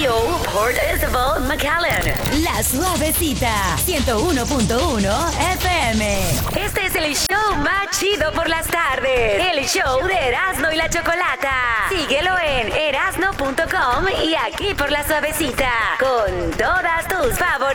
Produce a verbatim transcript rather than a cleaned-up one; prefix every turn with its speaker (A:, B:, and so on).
A: Radio, Port Isabel, McAllen.
B: La Suavecita, ciento uno punto uno F M.
A: Este es el show más chido por las tardes. El show de Erasmo y la Chocolata. Síguelo en erasno punto com y aquí por La Suavecita. Con todas tus favoritas.